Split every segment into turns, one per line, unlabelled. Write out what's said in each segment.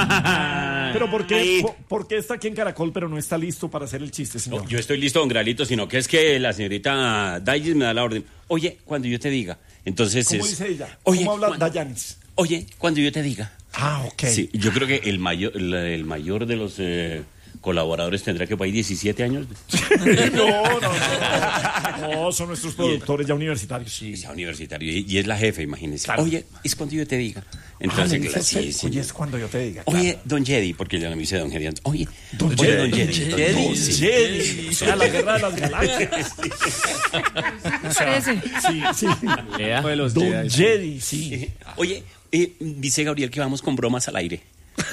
Pero ¿por qué está aquí en Caracol, pero no está listo para hacer el chiste, señor?
No, yo estoy listo, don Gralito, sino que es que la señorita Dayis me da la orden. Oye, cuando yo te diga. Entonces
¿Cómo dice ella?
Oye,
¿Cómo habla Dayanis?
Oye, cuando yo te diga.
Ah, ok.
Sí, yo creo que el mayor de los colaboradores tendrá que por ahí 17 años.
No, son nuestros productores ya universitarios.
Sí, ya universitario. Y es la jefe, imagínese.
Claro.
Oye, es cuando yo te diga. Entonces,
le dice
sí, sí.
Oye, es cuando yo te diga.
Oye,
claro.
don Jedi, porque ya no me dice don Jedi antes. Oye,
Don
Jedi.
Jedi. O sea, la guerra de las galaxias.
Parece.
Sí.
Lea.
Don Jedi, sí.
Oye, dice Gabriel que vamos con bromas al aire.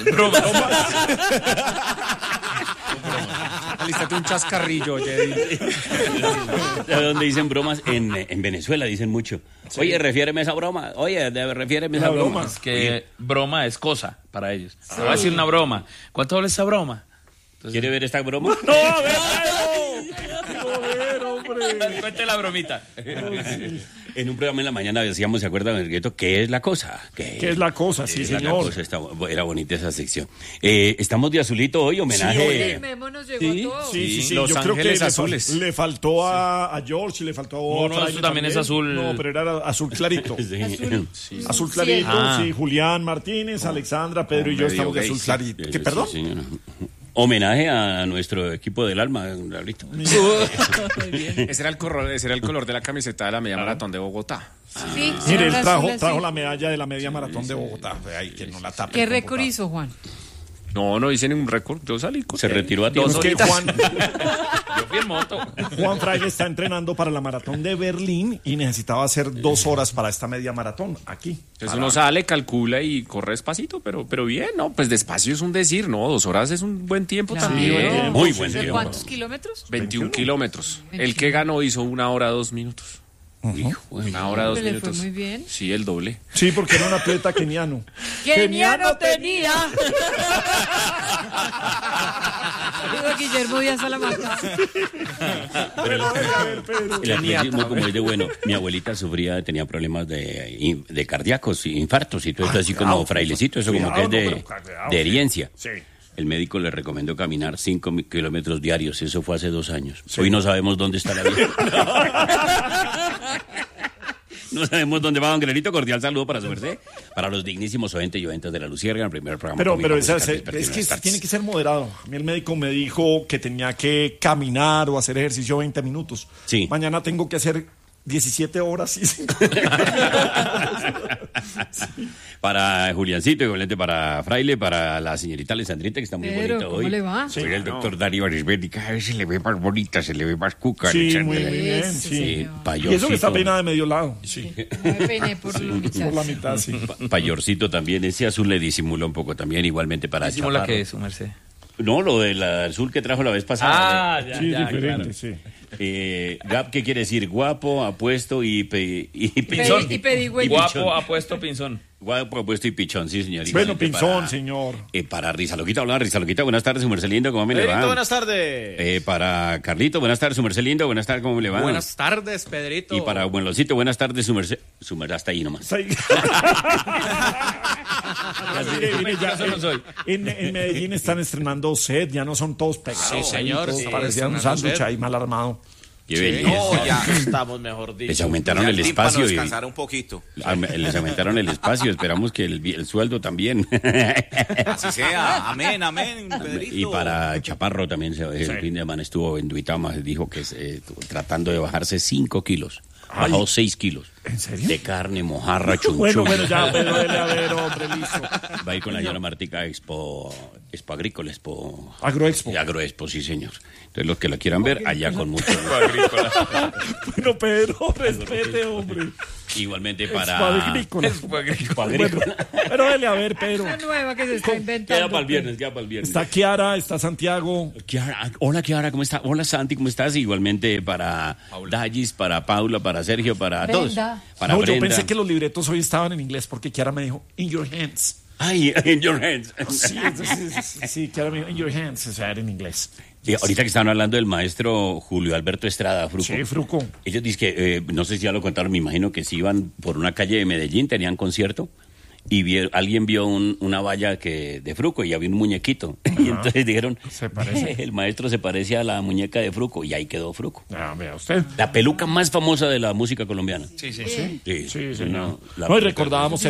Alístate un chascarrillo, Jedi.
Donde dicen bromas, en Venezuela dicen mucho. Oye, refiéreme esa broma. Oye, refiéreme esa broma.
Es que broma es cosa para ellos. Te voy a decir una broma. ¿Cuánto vale esa broma? Entonces,
¿Quiere ver esta broma?
¡No, a ver! ¡Joder, hombre!
cuente la bromita.
En un programa en la mañana decíamos, ¿se acuerdan, Gueto? ¿Qué es la cosa?
¿Qué es la cosa? Sí, señor.
Era bonita esa sección. Estamos de azulito hoy, homenaje.
El memo nos llegó a todos.
Sí.
Los
Yo creo que
Ángeles Azules.
le faltó a George y le faltó a
No,
Fraile
eso también es azul.
No, pero era azul clarito.
Sí.
Azul clarito,
Ah.
sí. Julián Martínez, Alexandra, Pedro y yo estamos de azul clarito. ¿Qué, perdón?
Sí, señora. Homenaje a nuestro equipo del alma, Gabrielito.
Ese era el color de la camiseta de la media maratón de Bogotá.
Sí,
Mire, él
era
trajo
azul, así.
la medalla de la media maratón de Bogotá. Ay, que no la tape.
¿Qué
con
récord
Bogotá.
hizo, Juan?
No hice ningún récord. Yo salí con
Se retiró a tiempo.
Es que
Yo fui en moto.
Juan Fraile está entrenando para la maratón de Berlín y necesitaba hacer 2 horas para esta media maratón aquí.
Entonces uno sale, calcula y corre despacito, pero bien, ¿no? Pues despacio es un decir, ¿no? 2 horas es un buen tiempo
Claro.
también.
Muy buen
¿De
tiempo.
cuántos kilómetros?
21 kilómetros. El que ganó hizo 1 hora 2 minutos.
Hijo,
1 hora 2
Le fue
minutos.
muy bien.
Sí, el doble.
Sí, porque era un atleta keniano.
¡Keniano tenía! Saludo a Guillermo Díaz Salamanca.
El atletismo como es de bueno. Mi abuelita tenía problemas de cardíacos, infartos y todo esto así como frailecito, eso como que es de herencia.
Sí.
El médico le recomendó caminar 5 kilómetros diarios. Eso fue hace 2 años. Hoy no sabemos dónde está la vida. No sabemos dónde va don Guerrerito. Cordial saludo para su merced. Para los dignísimos oyentes y oyentes de la Luciérnaga, el primer programa.
Pero
cómico
es
musical
que
vespertino.
tiene que ser moderado. A mí el médico me dijo que tenía que caminar o hacer ejercicio 20 minutos.
Sí.
Mañana tengo que hacer 17 horas y 5
Para Juliancito, igualmente para Fraile, para la señorita Alessandrita, que está muy
Pero,
bonita
¿cómo
hoy.
le va?
Sí, el doctor Darío Arismendi, cada vez se le ve más bonita, se le ve más cuca.
Sí,
Alexandra.
muy bien,
Eso,
sí.
señor.
Y eso que está peinada de medio lado.
No me peiné por la mitad.
Por la mitad, sí.
Payorcito también, ese azul le disimula un poco también, igualmente para
Hicimos la
Chaparro.
que es, su merced.
No, lo del azul que trajo la vez pasada.
ya,
Sí,
ya,
diferente,
claro.
sí.
Gap, ¿qué quiere decir? Guapo, apuesto y
Pinzón. Y pedigüeño.
Guapo, apuesto, pinzón.
Guapo, apuesto y pichón, sí, señor.
Bueno,
Igualmente
pinzón, señor.
Para Risa Loquita, hola, Risa Loquita, buenas tardes, su merced lindo, ¿cómo me le va?
Buenas tardes.
Para Carlito, buenas tardes, su merced lindo, buenas tardes, ¿cómo le va?
Buenas tardes, Pedrito.
Y para Buenlocito, buenas tardes, su merced hasta ahí nomás.
Sí. Mire, ya,
Eso no soy.
en Medellín están estrenando set, ya no son todos pegados.
Sí, señor,
Todos
sí,
parecían un
estrenando
sándwich
set.
ahí mal armado.
Qué
No,
belleza.
ya estamos, mejor dicho.
Les aumentaron
Ya
el
tímpano
espacio y-
descansar un poquito.
Les aumentaron el espacio, esperamos que el sueldo también.
Así sea. Amén, amén, Pedrito.
Y para Chaparro también, el fin de semana estuvo en Duitama, dijo que tratando de bajarse 5 kilos. Bajó 6 kilos.
¿En serio?
De carne, mojarra, chunchón.
Bueno, ya, pero dele a ver, hombre, listo.
Va a ir con la señora Martica Expo Agrícola,
Agroexpo.
Agroexpo, sí, señor. Entonces, los que la quieran ver, allá con mucho.
Bueno, Pedro, respete, hombre.
Igualmente
Expo
para.
Agrícola.
Agrícola.
Bueno, pero dele a ver, Pedro.
Una nueva que se está inventando.
Queda para el viernes, queda para el viernes.
Está Kiara, está Santiago.
Hola Kiara, ¿cómo está? Hola Santi, ¿cómo estás? Igualmente para Dallis, para Paula, para Sergio, para
Brenda.
todos. Para
No, yo
Brenda.
pensé que los libretos hoy estaban en inglés porque Kiara me dijo, in your hands.
Ay, in your hands.
Sí, Kiara me dijo, in your hands, o sea, era en inglés.
Ahorita que estaban hablando del maestro Julio Alberto Estrada, Fruco.
Sí, Fruco.
Ellos dicen que, no sé si ya lo contaron, me imagino que si iban por una calle de Medellín, tenían concierto, y alguien vio una valla de Fruco y había un muñequito. Y entonces dijeron,
¿Se parece?
el maestro se parece a la muñeca de Fruco, y ahí quedó Fruco.
Vea usted.
La peluca más famosa de la música colombiana.
Sí.
Sí,
Sí, señor.
la
No, y
peluca-
recordábamos